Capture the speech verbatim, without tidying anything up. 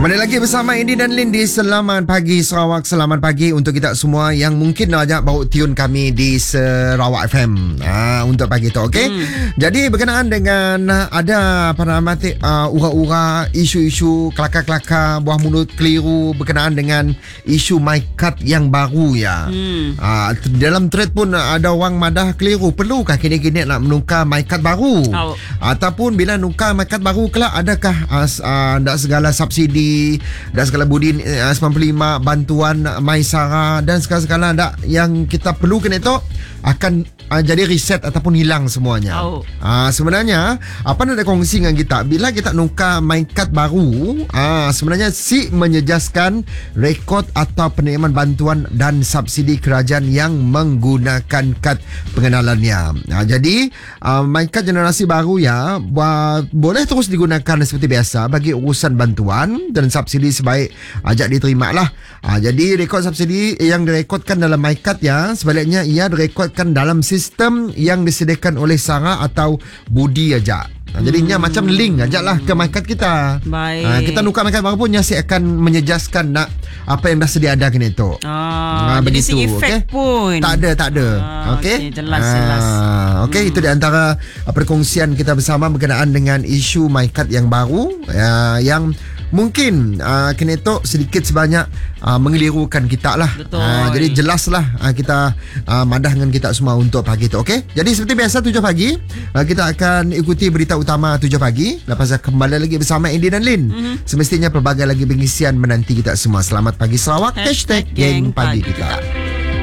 Kembali lagi bersama Indi dan Lin di Selamat Pagi Sarawak. Selamat pagi untuk kita semua yang mungkin ajak bawa tune kami di Sarawak F M ha, untuk pagi tu, okey? Hmm. Jadi berkenaan dengan ada apa nama uh, ura-ura isu-isu kelakar-kelakar buah mulut keliru berkenaan dengan isu MyKad yang baru ya. Hmm. Uh, dalam thread pun ada orang madah keliru. Perlukah kini-kini nak menukar MyKad baru? Oh. Ataupun bila nukar MyKad baru kelak adakah uh, uh, tak segala subsidi dan segala budi uh, sembilan puluh lima bantuan MySara dan segala-segala dak yang kita perlukan itu akan uh, jadi reset ataupun hilang semuanya. Oh. Uh, sebenarnya apa nak kongsi dengan kita bila kita nukar MyKad baru, uh, sebenarnya si menyejaskan rekod atau penerimaan bantuan dan subsidi kerajaan yang menggunakan kad pengenalannya. Uh, jadi uh, MyKad generasi baru ya uh, boleh terus digunakan seperti biasa bagi urusan bantuan dan subsidi sebaik ajak diterima lah. Ha, jadi rekod subsidi yang direkodkan dalam MyKad ya, sebaliknya ia direkodkan dalam sistem yang disediakan oleh Sara atau Budi aja. Ha, jadinya hmm. macam link ajaklah ke MyKad kita. Baik. Ha, kita nukar MyKad baru pun Nyasi akan menyejaskan nak apa yang dah sedia ada kini tu. Ah, ha, jadi begitu, si efek okay? pun. Tak ada, tak ada. Ah, okey. Okay, jelas, ha, jelas. Okey, hmm. itu di antara perkongsian kita bersama berkenaan dengan isu MyKad yang baru uh, yang mungkin uh, kena tu sedikit sebanyak uh, mengelirukan kita lah. Betul. Uh, jadi jelaslah uh, kita uh, madah dengan kita semua untuk pagi tu. Okey. Jadi seperti biasa tujuh pagi uh, kita akan ikuti berita utama tujuh pagi. Lepas kembali lagi bersama Indi dan Lin. Mm-hmm. Semestinya pelbagai lagi pengisian menanti kita semua. Selamat pagi Sarawak. Hashtag, Hashtag Geng Pagi Kita. kita.